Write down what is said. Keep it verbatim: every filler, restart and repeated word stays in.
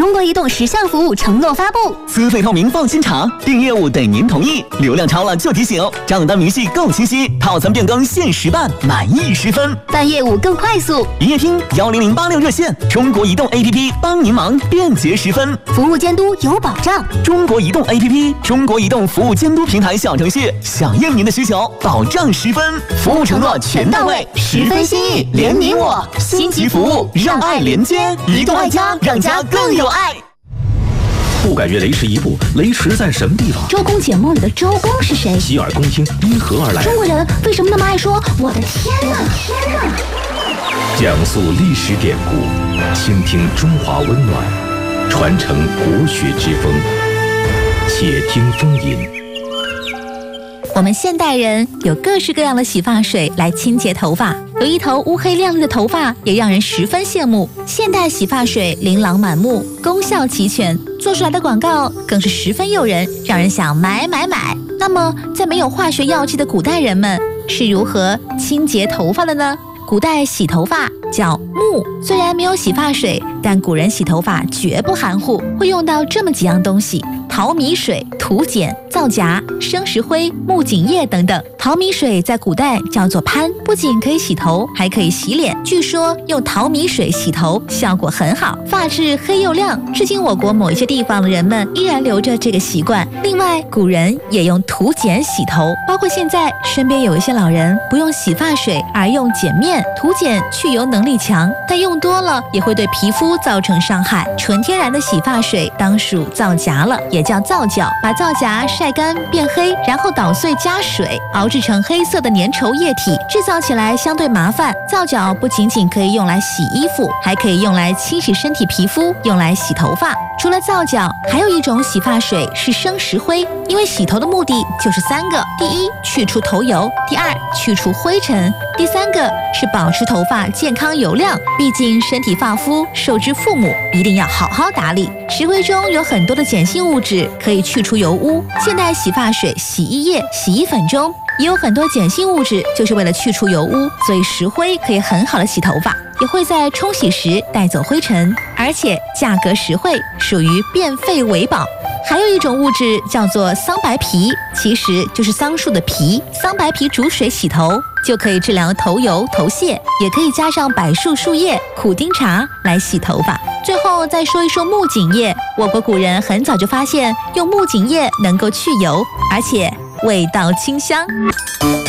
中国移动十项服务承诺发布： 资费透明放心查，订业务等您同意，流量超了就提醒，账单明细更清晰，套餐变更限时办，满意十分， 办业务更快速。 营业厅幺零零八六热线，中国移动 A P P 帮您忙，便捷十分， 服务监督有保障。 中国移动 A P P， 中国移动服务监督平台小程序，响应您的需求，保障十分，服务承诺全到位，十分心意，连你我，星级服务让爱连接，移动爱家，让家更有爱。 不敢越雷池一步，雷池在什么地方？ 周公解梦里的周公是谁？ 洗耳恭听因何而来？ 中国人为什么那么爱说我的天哪，天哪？ 讲述历史典故，倾听中华温暖，传承国学之风。且听风吟。 我们现代人有各式各样的洗发水来清洁头发，有一头乌黑亮丽的头发也让人十分羡慕。现代洗发水琳琅满目，功效齐全，做出来的广告更是十分诱人，让人想买买买。那么在没有化学药剂的古代人们是如何清洁头发的呢？古代洗头发叫沐，虽然没有洗发水，但古人洗头发绝不含糊，会用到这么几样东西：淘米水、土碱、皂荚、生石灰、木槿叶等等。淘米水在古代叫做潘，不仅可以洗头，还可以洗脸。据说用淘米水洗头效果很好，发质黑又亮。至今我国某一些地方的人们依然留着这个习惯。另外，古人也用土碱洗头，包括现在身边有一些老人不用洗发水而用碱面。土碱去油能力强，但用多了也会对皮肤造成伤害。纯天然的洗发水当属皂荚了，也叫皂角。把皂荚晒干变黑，然后捣碎加水熬制成黑色的粘稠液体，制造起来相对麻烦。皂角不仅仅可以用来洗衣服，还可以用来清洗身体皮肤，用来洗头发。除了皂角，还有一种洗发水是生石灰，因为洗头的目的就是三个：第一，去除头油；第二，去除灰尘；第三个是保持头发健康油亮。毕竟身体发肤受之父母，一定要好好打理。石灰中有很多的碱性物质，可以去除油污。现代洗发水、洗衣液、洗衣粉中也有很多碱性物质，就是为了去除油污，所以石灰可以很好的洗头发，也会在冲洗时带走灰尘，而且价格实惠，属于变废为宝。还有一种物质叫做桑白皮，其实就是桑树的皮，桑白皮煮水洗头就可以治疗头油头屑，也可以加上柏树树叶、苦丁茶来洗头发。最后再说一说木槿叶，我国古人很早就发现用木槿叶能够去油，而且味道清香。